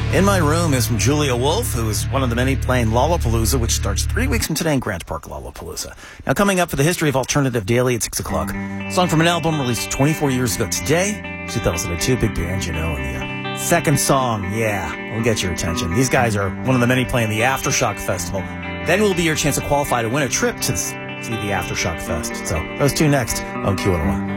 In My Room is from Julia Wolf, who is one of the many playing Lollapalooza, which starts 3 weeks from today in Grant Park, Lollapalooza. Now, coming up for the History of Alternative Daily at 6 o'clock. Song from an album released 24 years ago today, 2002, big band, you know. And the second song, yeah, will get your attention. These guys are one of the many playing the Aftershock Festival. Then will be your chance to qualify to win a trip to see the Aftershock Fest. So, those two next on Q101.